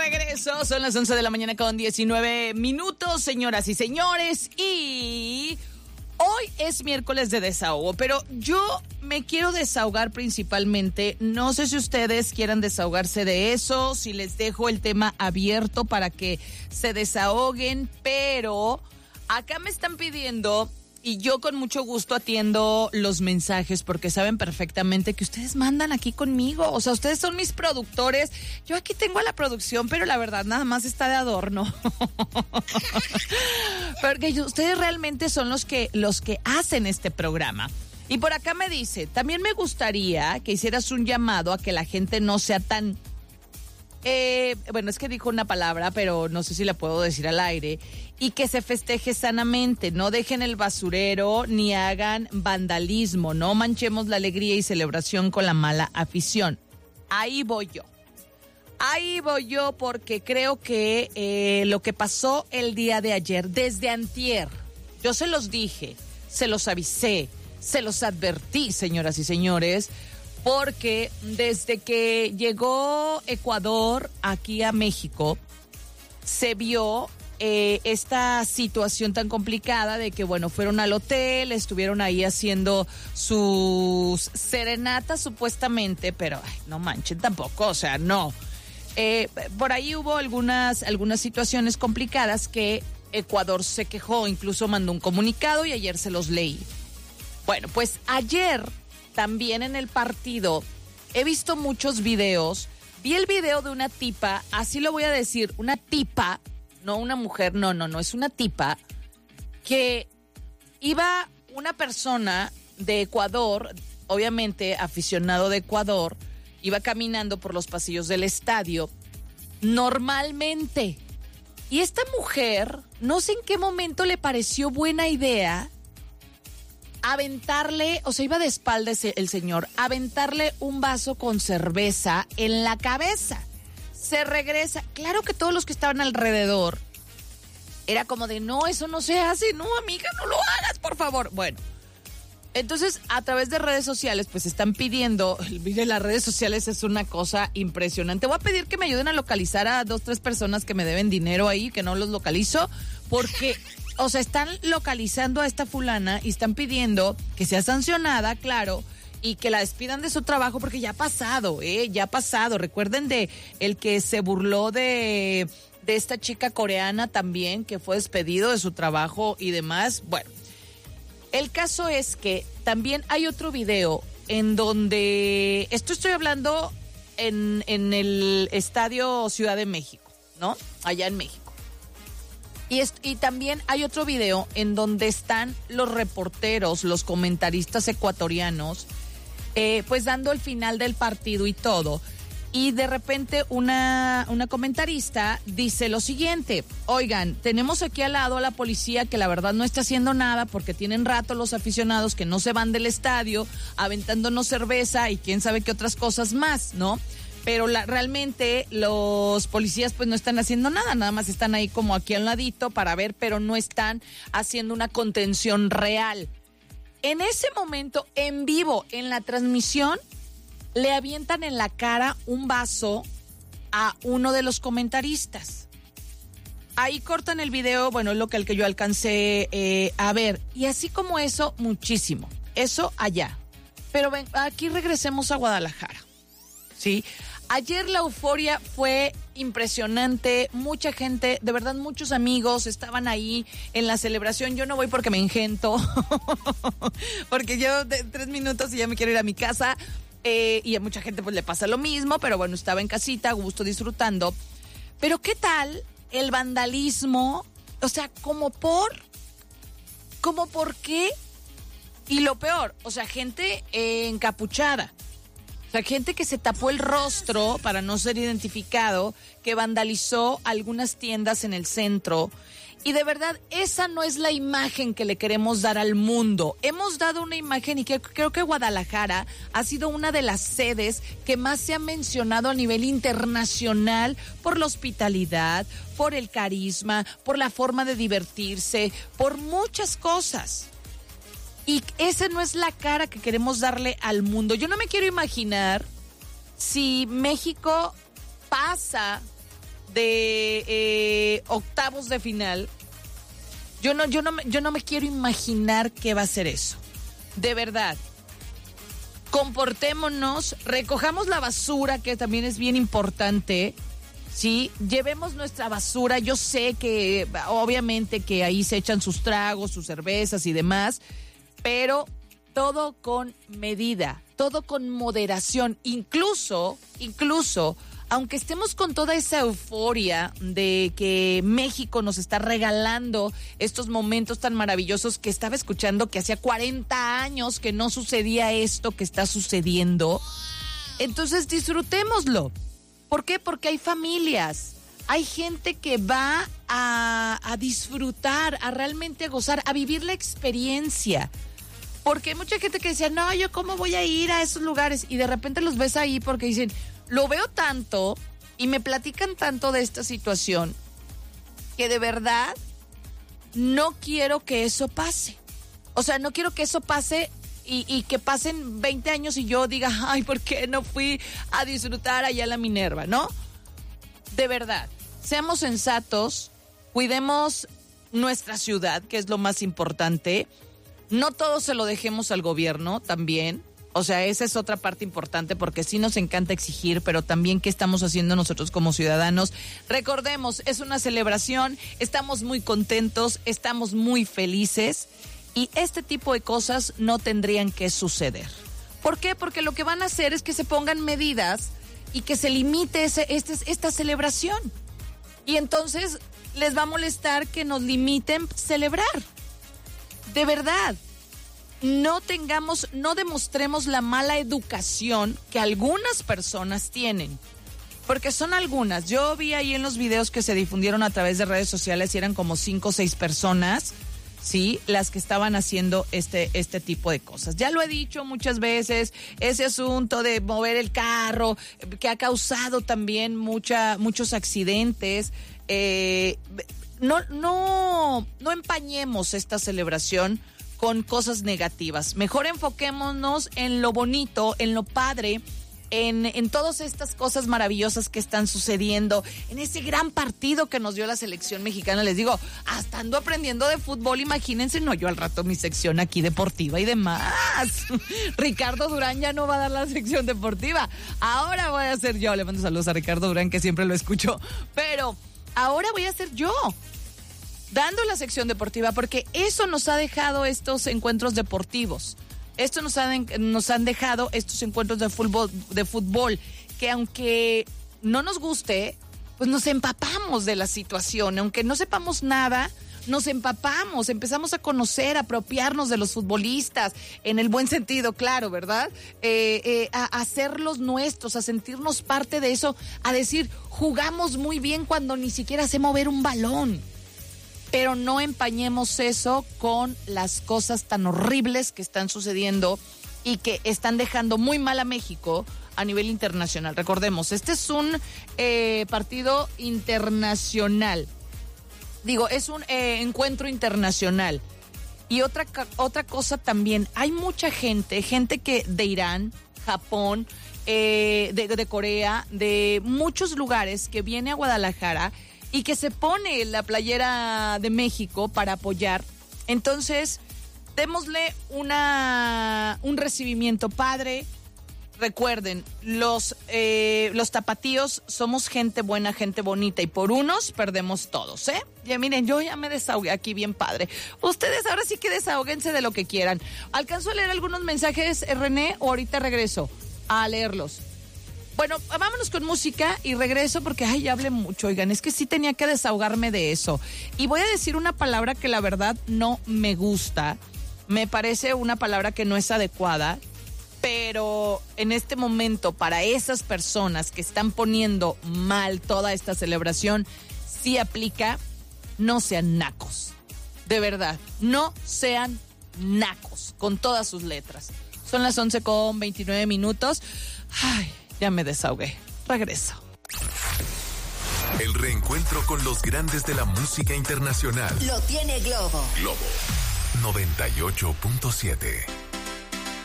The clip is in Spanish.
regreso, son las 11 de la mañana con 19 minutos, señoras y señores, y hoy es miércoles de desahogo, pero yo me quiero desahogar principalmente, no sé si ustedes quieran desahogarse de eso, si les dejo el tema abierto para que se desahoguen, pero acá me están pidiendo... Y yo con mucho gusto atiendo los mensajes porque saben perfectamente que ustedes mandan aquí conmigo. O sea, ustedes son mis productores. Yo aquí tengo a la producción, pero la verdad nada más está de adorno. Porque ustedes realmente son los que hacen este programa. Y por acá me dice, también me gustaría que hicieras un llamado a que la gente no sea tan... bueno, es que dijo una palabra, pero no sé si la puedo decir al aire, y que se festeje sanamente, no dejen el basurero ni hagan vandalismo, no manchemos la alegría y celebración con la mala afición. Ahí voy yo porque creo que lo que pasó el día de ayer, desde antier, yo se los dije, se los avisé, se los advertí, señoras y señores, porque desde que llegó Ecuador aquí a México, se vio esta situación tan complicada de que, bueno, fueron al hotel, estuvieron ahí haciendo sus serenatas supuestamente, pero ay, no manchen tampoco, o sea, no. Por ahí hubo algunas situaciones complicadas que Ecuador se quejó, incluso mandó un comunicado y ayer se los leí. Bueno, pues ayer... También en el partido he visto muchos videos. Vi el video de una tipa, así lo voy a decir, una tipa, no una mujer, no, es una tipa, que iba una persona de Ecuador, obviamente aficionado de Ecuador, iba caminando por los pasillos del estadio normalmente. Y esta mujer, no sé en qué momento le pareció buena idea aventarle, o sea, iba de espaldas el señor, aventarle un vaso con cerveza en la cabeza. Se regresa. Claro que todos los que estaban alrededor era como de, no, eso no se hace, no, amiga, no lo hagas, por favor. Bueno, entonces a través de redes sociales, pues están pidiendo, mire, las redes sociales es una cosa impresionante. Voy a pedir que me ayuden a localizar a 2, 3 personas que me deben dinero ahí, que no los localizo, porque... O sea, están localizando a esta fulana y están pidiendo que sea sancionada, claro, y que la despidan de su trabajo porque ya ha pasado, ya ha pasado. Recuerden de el que se burló de esta chica coreana también, que fue despedido de su trabajo y demás. Bueno, el caso es que también hay otro video en donde, esto estoy hablando en el Estadio Ciudad de México, ¿no? Allá en México. Y también hay otro video en donde están los reporteros, los comentaristas ecuatorianos, pues dando el final del partido y todo. Y de repente una comentarista dice lo siguiente: oigan, tenemos aquí al lado a la policía que la verdad no está haciendo nada porque tienen rato los aficionados que no se van del estadio aventándonos cerveza y quién sabe qué otras cosas más, ¿no? Pero realmente los policías pues no están haciendo nada, nada más están ahí como aquí a un ladito para ver, pero no están haciendo una contención real. En ese momento, en vivo, en la transmisión, le avientan en la cara un vaso a uno de los comentaristas. Ahí cortan el video, bueno, es lo que yo alcancé a ver. Y así como eso, muchísimo. Eso allá. Pero ven, aquí regresemos a Guadalajara, ¿sí? Ayer la euforia fue impresionante, mucha gente, de verdad muchos amigos estaban ahí en la celebración. Yo no voy porque me engento, porque yo de 3 minutos y ya me quiero ir a mi casa, y a mucha gente pues le pasa lo mismo, pero bueno, estaba en casita, a gusto, disfrutando. Pero ¿qué tal el vandalismo? O sea, ¿como por qué? Y lo peor, o sea, gente encapuchada. O sea, gente que se tapó el rostro para no ser identificado, que vandalizó algunas tiendas en el centro. Y de verdad, esa no es la imagen que le queremos dar al mundo. Hemos dado una imagen y creo que Guadalajara ha sido una de las sedes que más se ha mencionado a nivel internacional por la hospitalidad, por el carisma, por la forma de divertirse, por muchas cosas. Y esa no es la cara que queremos darle al mundo. Yo no me quiero imaginar si México pasa de octavos de final, yo no me quiero imaginar qué va a ser eso. De verdad. Comportémonos, recojamos la basura, que también es bien importante, ¿sí? Llevemos nuestra basura. Yo sé que obviamente que ahí se echan sus tragos, sus cervezas y demás, pero todo con medida, todo con moderación. Incluso, aunque estemos con toda esa euforia de que México nos está regalando estos momentos tan maravillosos, que estaba escuchando que hacía 40 años que no sucedía esto que está sucediendo, entonces disfrutémoslo. ¿Por qué? Porque hay familias, hay gente que va a disfrutar, a realmente gozar, a vivir la experiencia. Porque hay mucha gente que decía, no, yo cómo voy a ir a esos lugares, y de repente los ves ahí porque dicen, lo veo tanto y me platican tanto de esta situación que de verdad no quiero que eso pase. O sea, no quiero que eso pase y que pasen 20 años y yo diga, ay, ¿por qué no fui a disfrutar allá a la Minerva? ¿No? De verdad, seamos sensatos, cuidemos nuestra ciudad, que es lo más importante. No todo se lo dejemos al gobierno también. O sea, esa es otra parte importante, porque sí nos encanta exigir, pero también qué estamos haciendo nosotros como ciudadanos. Recordemos, es una celebración, estamos muy contentos, estamos muy felices, y este tipo de cosas no tendrían que suceder. ¿Por qué? Porque lo que van a hacer es que se pongan medidas y que se limite esta celebración. Y entonces les va a molestar que nos limiten celebrar. De verdad. No demostremos la mala educación que algunas personas tienen, porque son algunas. Yo vi ahí en los videos que se difundieron a través de redes sociales y eran como 5 o 6 personas, sí, las que estaban haciendo este tipo de cosas. Ya lo he dicho muchas veces, ese asunto de mover el carro, que ha causado también muchos accidentes. No empañemos esta celebración con cosas negativas. Mejor enfoquémonos en lo bonito, en lo padre, en todas estas cosas maravillosas que están sucediendo, en ese gran partido que nos dio la selección mexicana. Les digo, hasta ando aprendiendo de fútbol, imagínense, no, yo al rato mi sección aquí deportiva y demás. Ricardo Durán ya no va a dar la sección deportiva, ahora voy a ser yo. Le mando saludos a Ricardo Durán, que siempre lo escucho, pero ahora voy a ser yo dando la sección deportiva, porque eso nos ha dejado estos encuentros deportivos. Esto nos han dejado estos encuentros de fútbol, que aunque no nos guste, pues nos empapamos de la situación. Aunque no sepamos nada, nos empapamos, empezamos a conocer, a apropiarnos de los futbolistas, en el buen sentido, claro, ¿verdad? A hacerlos nuestros, a sentirnos parte de eso, a decir, jugamos muy bien cuando ni siquiera sé mover un balón. Pero no empañemos eso con las cosas tan horribles que están sucediendo y que están dejando muy mal a México a nivel internacional. Recordemos, este es un partido internacional. Digo, es un encuentro internacional. Y otra cosa también, hay mucha gente que de Irán, Japón, de Corea, de muchos lugares, que viene a Guadalajara y que se pone la playera de México para apoyar. Entonces, démosle un recibimiento padre. Recuerden, los tapatíos somos gente buena, gente bonita, y por unos perdemos todos, ¿eh? Ya miren, yo ya me desahogué aquí bien padre. Ustedes ahora sí que desahóguense de lo que quieran. ¿Alcanzo a leer algunos mensajes, René, o ahorita regreso a leerlos? Bueno, vámonos con música y regreso porque, ay, ya hablé mucho, oigan, es que sí tenía que desahogarme de eso. Y voy a decir una palabra que la verdad no me gusta, me parece una palabra que no es adecuada, pero en este momento, para esas personas que están poniendo mal toda esta celebración, sí aplica: no sean nacos. De verdad, no sean nacos, con todas sus letras. Son las 11:29. Ay, ya me desahogué. Regreso. El reencuentro con los grandes de la música internacional lo tiene Globo. Globo 98.7.